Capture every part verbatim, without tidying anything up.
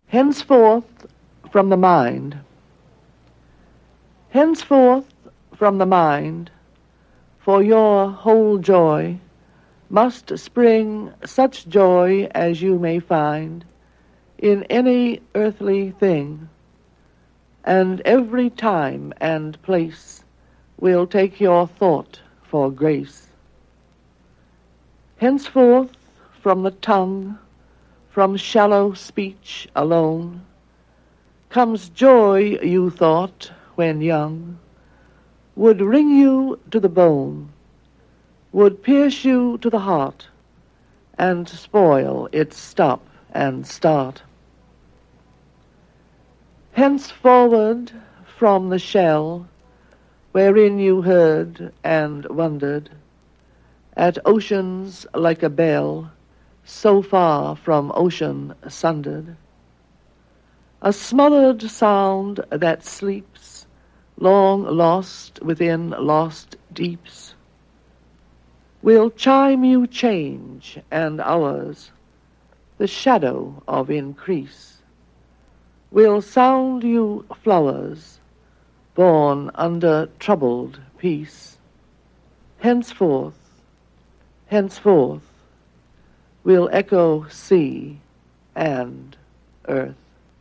Henceforth from the mind. Henceforth from the mind, for your whole joy, must spring such joy as you may find in any earthly thing, and every time and place will take your thought for grace. Henceforth from the tongue, from shallow speech alone, comes joy you thought when young, would wring you to the bone, would pierce you to the heart, and spoil its stop and start. Henceforward from the shell, wherein you heard and wondered, at oceans like a bell, so far from ocean sundered, a smothered sound that sleeps, long lost within lost deeps, will chime you change and hours, the shadow of increase, will sound you flowers, born under troubled peace. Henceforth, henceforth, will echo sea and earth.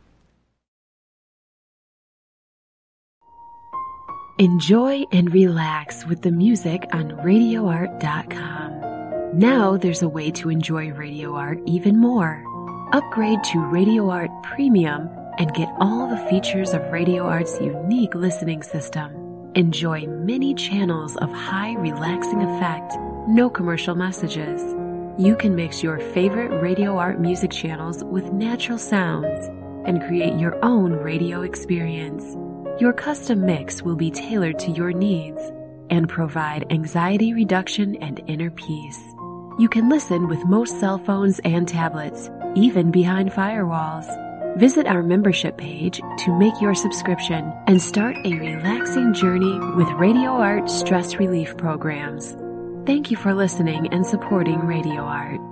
Enjoy and relax with the music on radio art dot com. Now there's a way to enjoy Radio Art even more. Upgrade to Radio Art Premium and get all the features of Radio Art's unique listening system. Enjoy many channels of high relaxing effect, no commercial messages. You can mix your favorite Radio Art music channels with natural sounds and create your own radio experience. Your custom mix will be tailored to your needs and provide anxiety reduction and inner peace. You can listen with most cell phones and tablets, even behind firewalls. Visit our membership page to make your subscription and start a relaxing journey with Radio Art stress relief programs. Thank you for listening and supporting Radio Art.